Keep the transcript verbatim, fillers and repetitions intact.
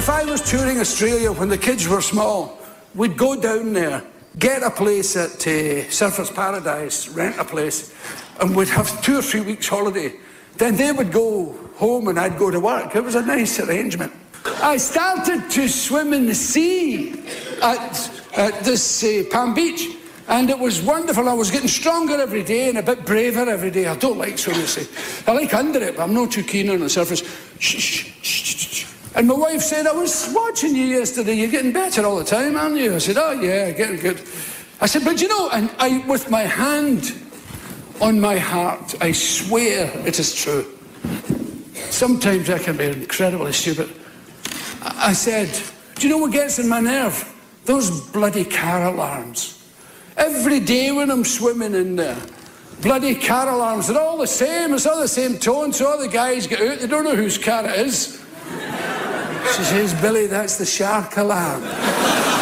If I was touring Australia when the kids were small, we'd go down there, get a place at uh, Surfers Paradise, rent a place, and we'd have two or three weeks holiday. Then they would go home and I'd go to work. It was a nice arrangement. I started to swim in the sea at, at this uh, Palm Beach, and it was wonderful. I was getting stronger every day and a bit braver every day. I don't like swimming. I like under it, but I'm not too keen on the surface. Shh, shh, shh, shh. And my wife said, I was watching you yesterday. You're getting better all the time, aren't you? I said, oh, yeah, getting good. I said, but you know, and I, with my hand on my heart, I swear it is true. Sometimes I can be incredibly stupid. I said, do you know what gets in my nerve? Those bloody car alarms. Every day when I'm swimming in there, bloody car alarms, they're all the same, it's all the same tone, so all the guys get out, they don't know whose car it is. She says, Billy, that's the shark alarm.